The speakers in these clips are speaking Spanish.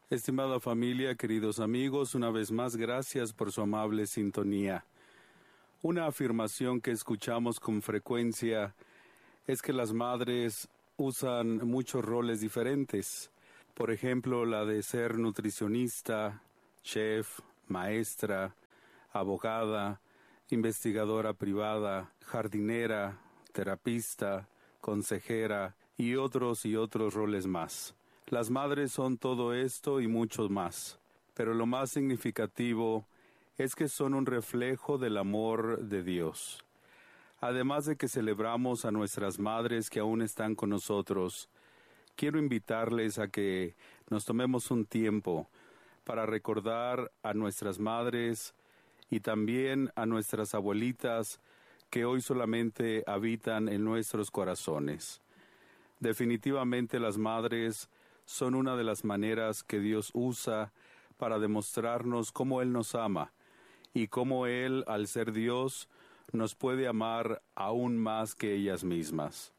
Estimada familia, queridos amigos, una vez más gracias por su amable sintonía. Una afirmación que escuchamos con frecuencia es que las madres usan muchos roles diferentes. Por ejemplo, la de ser nutricionista, chef, maestra, abogada, investigadora privada, jardinera, terapista, consejera y otros roles más. Las madres son todo esto y mucho más, pero lo más significativo es que son un reflejo del amor de Dios. Además de que celebramos a nuestras madres que aún están con nosotros, quiero invitarles a que nos tomemos un tiempo para recordar a nuestras madres y también a nuestras abuelitas que hoy solamente habitan en nuestros corazones. Definitivamente las madres son una de las maneras que Dios usa para demostrarnos cómo Él nos ama y cómo Él, al ser Dios, nos puede amar aún más que ellas mismas.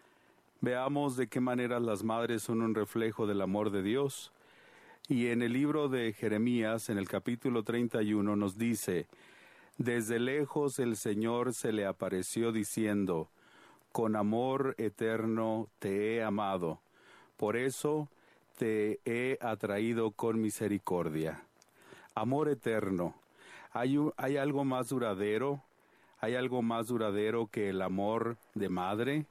Veamos de qué manera las madres son un reflejo del amor de Dios. Y en el libro de Jeremías, en el capítulo 31, nos dice: «Desde lejos el Señor se le apareció diciendo, con amor eterno te he amado, por eso te he atraído con misericordia». Amor eterno. ¿Hay algo más duradero? ¿Hay algo más duradero que el amor de madre?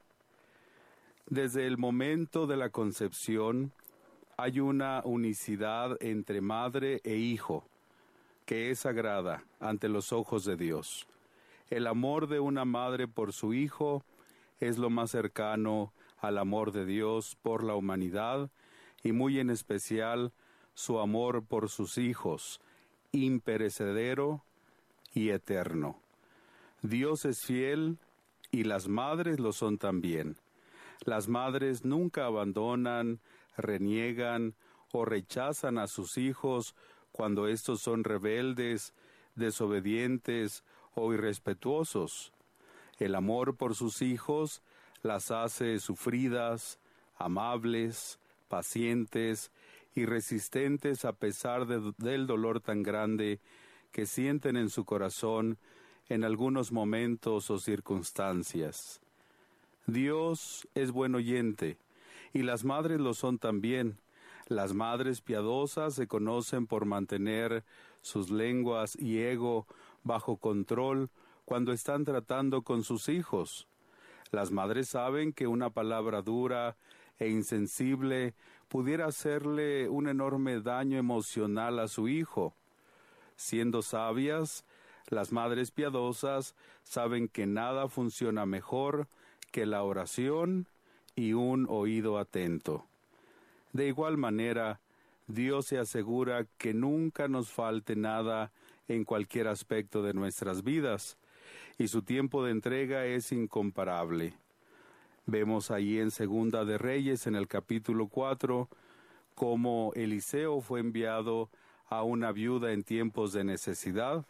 Desde el momento de la concepción, hay una unicidad entre madre e hijo, que es sagrada ante los ojos de Dios. El amor de una madre por su hijo es lo más cercano al amor de Dios por la humanidad, y muy en especial su amor por sus hijos, imperecedero y eterno. Dios es fiel y las madres lo son también. Las madres nunca abandonan, reniegan o rechazan a sus hijos cuando estos son rebeldes, desobedientes o irrespetuosos. El amor por sus hijos las hace sufridas, amables, pacientes y resistentes a pesar del dolor tan grande que sienten en su corazón en algunos momentos o circunstancias. Dios es buen oyente, y las madres lo son también. Las madres piadosas se conocen por mantener sus lenguas y ego bajo control cuando están tratando con sus hijos. Las madres saben que una palabra dura e insensible pudiera hacerle un enorme daño emocional a su hijo. Siendo sabias, las madres piadosas saben que nada funciona mejor que la oración y un oído atento. De igual manera, Dios se asegura que nunca nos falte nada en cualquier aspecto de nuestras vidas, y su tiempo de entrega es incomparable. Vemos ahí en Segunda de Reyes, en el capítulo 4, cómo Eliseo fue enviado a una viuda en tiempos de necesidad.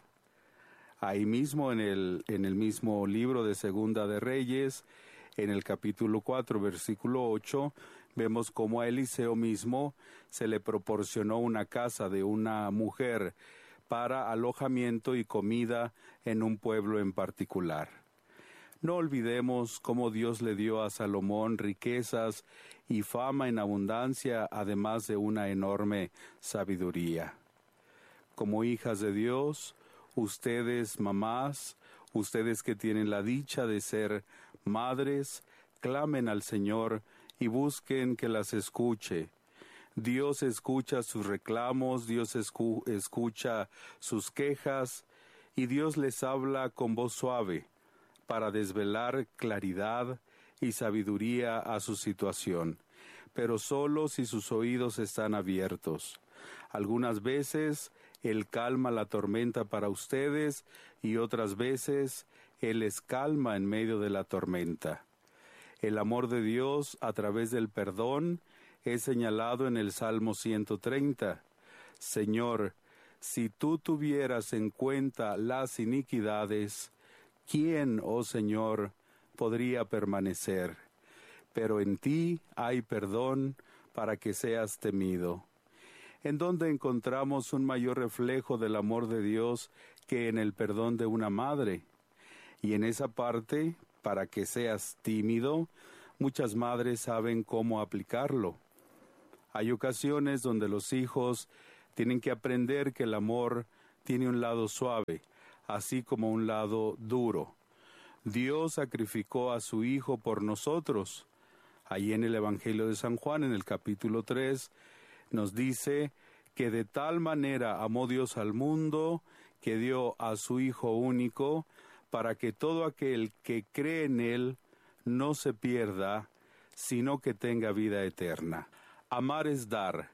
Ahí mismo, en el mismo libro de Segunda de Reyes, en el capítulo 4, versículo 8, vemos cómo a Eliseo mismo se le proporcionó una casa de una mujer para alojamiento y comida en un pueblo en particular. No olvidemos cómo Dios le dio a Salomón riquezas y fama en abundancia, además de una enorme sabiduría. Como hijas de Dios, ustedes, mamás, ustedes que tienen la dicha de ser madres, clamen al Señor y busquen que las escuche. Dios escucha sus reclamos, Dios escucha sus quejas, y Dios les habla con voz suave para desvelar claridad y sabiduría a su situación, pero solo si sus oídos están abiertos. Algunas veces Él calma la tormenta para ustedes y otras veces Él les calma en medio de la tormenta. El amor de Dios a través del perdón es señalado en el Salmo 130. Señor, si tú tuvieras en cuenta las iniquidades, ¿quién, oh Señor, podría permanecer? Pero en ti hay perdón para que seas temido. en donde encontramos un mayor reflejo del amor de Dios que en el perdón de una madre. Y en esa parte, para que seas tímido, muchas madres saben cómo aplicarlo. Hay ocasiones donde los hijos tienen que aprender que el amor tiene un lado suave, así como un lado duro. Dios sacrificó a su Hijo por nosotros. Ahí en el Evangelio de San Juan, en el capítulo 3, nos dice que de tal manera amó Dios al mundo, que dio a su Hijo único, para que todo aquel que cree en Él no se pierda, sino que tenga vida eterna. Amar es dar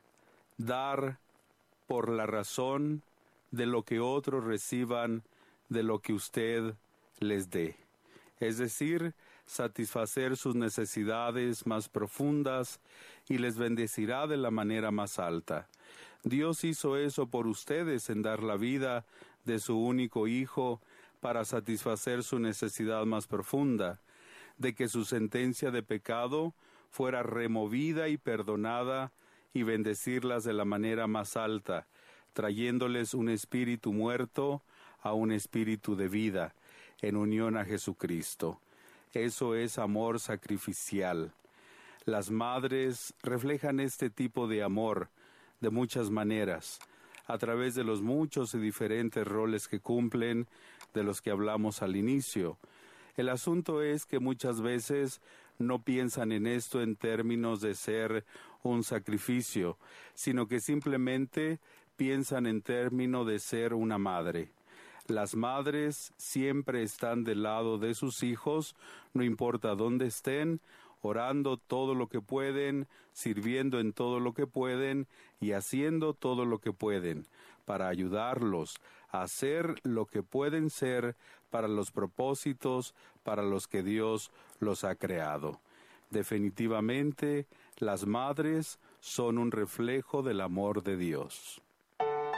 por la razón de lo que otros reciban de lo que usted les dé. Es decir, satisfacer sus necesidades más profundas y les bendecirá de la manera más alta. Dios hizo eso por ustedes en dar la vida de su único Hijo para satisfacer su necesidad más profunda, de que su sentencia de pecado fuera removida y perdonada y bendecirlas de la manera más alta, trayéndoles un espíritu muerto a un espíritu de vida, en unión a Jesucristo. Eso es amor sacrificial. Las madres reflejan este tipo de amor de muchas maneras, a través de los muchos y diferentes roles que cumplen, de los que hablamos al inicio. El asunto es que muchas veces no piensan en esto en términos de ser un sacrificio, sino que simplemente piensan en términos de ser una madre. Las madres siempre están del lado de sus hijos, no importa dónde estén, orando todo lo que pueden, sirviendo en todo lo que pueden y haciendo todo lo que pueden, para ayudarlos a hacer lo que pueden ser para los propósitos para los que Dios los ha creado. Definitivamente, las madres son un reflejo del amor de Dios.